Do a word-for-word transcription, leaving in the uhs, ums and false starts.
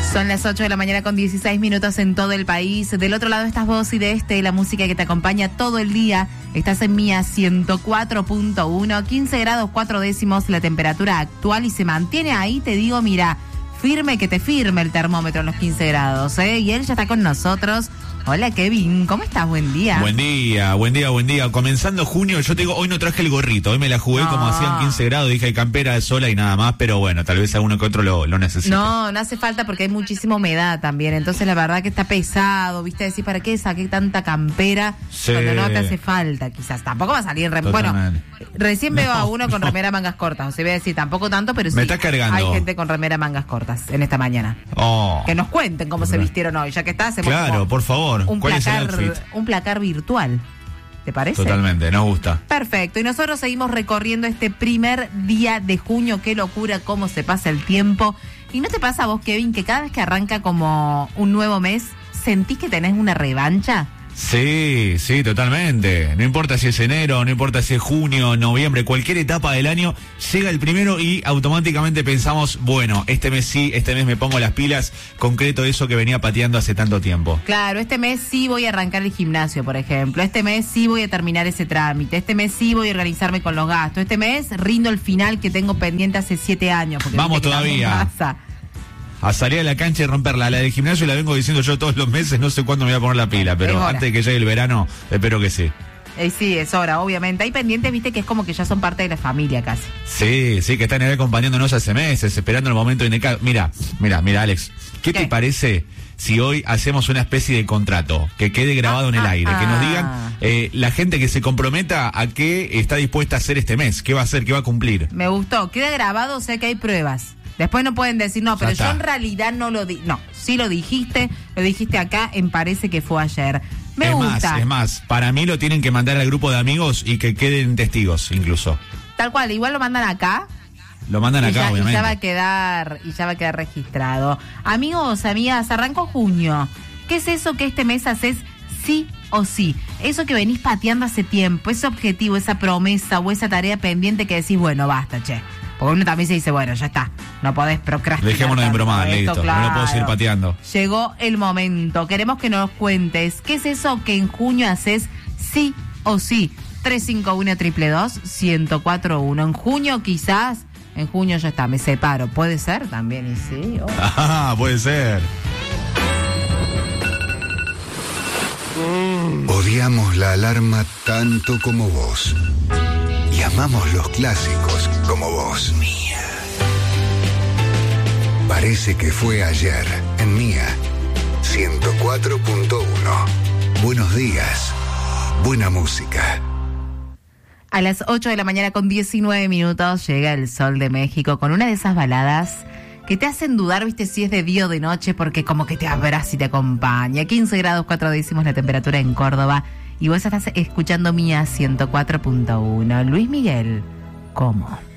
Son las ocho de la mañana con dieciséis minutos en todo el país. Del otro lado estás vos y de este, la música que te acompaña todo el día. Estás en Mía ciento cuatro punto uno, quince grados cuatro décimos la temperatura actual y se mantiene ahí, te digo, mira, firme que te firme el termómetro en los quince grados, ¿eh? Y él ya está con nosotros. Hola Kevin, ¿cómo estás? Buen día. Buen día, buen día, buen día. Comenzando junio, yo te digo, hoy no traje el gorrito, hoy me la jugué no. como hacían quince grados, dije campera de sola y nada más, pero bueno, tal vez alguno que otro lo, lo necesite. No, no hace falta porque hay muchísima humedad también, entonces la verdad que está pesado, ¿viste? Decir, ¿para qué saqué tanta campera Sí. cuando no te hace falta? Quizás tampoco va a salir... Rem... Bueno, recién veo No, a uno con no. remera mangas cortas, o sea, voy a decir, tampoco tanto, pero sí, Me está cargando. hay gente con remera mangas cortas en esta mañana. Oh. Que nos cuenten cómo se vistieron hoy, ya que está, hacemos Claro, como por favor. un ¿Cuál es el placar, outfit? un placar virtual. ¿Te parece? Totalmente, nos gusta. Perfecto, y nosotros seguimos recorriendo este primer día de junio. Qué locura, cómo se pasa el tiempo. ¿Y no te pasa a vos, Kevin, que cada vez que arranca como un nuevo mes, sentís que tenés una revancha? Sí, sí, totalmente. No importa si es enero, no importa si es junio, noviembre, cualquier etapa del año, llega el primero y automáticamente pensamos, bueno, este mes sí, este mes me pongo las pilas, concreto eso que venía pateando hace tanto tiempo. Claro, este mes sí voy a arrancar el gimnasio, por ejemplo. Este mes sí voy a terminar ese trámite. Este mes sí voy a organizarme con los gastos. Este mes rindo el final que tengo pendiente hace siete años. Porque Vamos viste que todavía. también pasa. A salir a la cancha y romperla. La del gimnasio la vengo diciendo yo todos los meses, no sé cuándo me voy a poner la pila, pero hora. antes de que llegue el verano, espero que sí. Eh, sí, es hora, obviamente. Hay pendientes, viste, que es como que ya son parte de la familia casi. Sí, sí, que están ahí acompañándonos hace meses, esperando el momento indicado. Mira, mira, mira, Alex, ¿qué, ¿Qué? te parece si hoy hacemos una especie de contrato que quede grabado en el Ah, aire? Que nos ah. digan eh, la gente que se comprometa a qué está dispuesta a hacer este mes, qué va a hacer, qué va a cumplir. Me gustó. Queda grabado, o sea que hay pruebas. Después no pueden decir, no, pero Ya yo está. en realidad no lo di. No, sí lo dijiste, lo dijiste acá, en Parece que fue ayer. Me es gusta. más, es más, para mí lo tienen que mandar al grupo de amigos y que queden testigos incluso. Tal cual, igual lo mandan acá. Lo mandan y, acá, ya, y obviamente. ya va a quedar, y ya va a quedar registrado. Amigos, amigas, arrancó junio. ¿Qué es eso que este mes haces sí o sí? Eso que venís pateando hace tiempo, ese objetivo, esa promesa o esa tarea pendiente que decís, bueno, basta, che. Porque uno también se dice, bueno, ya está, no podés procrastinar. Dejémonos de tanto embromar, esto, listo, claro. no lo puedo seguir pateando. Llegó el momento, queremos que nos cuentes, ¿qué es eso que en junio haces sí o sí? tres cinco uno, dos dos dos, uno cero cuatro uno. En junio quizás, en junio ya está, me separo, puede ser también, y sí. Oh. Ah, puede ser. Odiamos la alarma tanto como vos. Y amamos los clásicos como vos. Mía. Parece que fue ayer en Mía ciento cuatro punto uno. Buenos días. Buena música. A las ocho de la mañana con diecinueve minutos llega el Sol de México con una de esas baladas que te hacen dudar, viste, si es de día o de noche, porque como que te abraza y te acompaña. quince grados cuatro décimos la temperatura en Córdoba. Y vos estás escuchando Mía ciento cuatro punto uno. Luis Miguel, ¿cómo?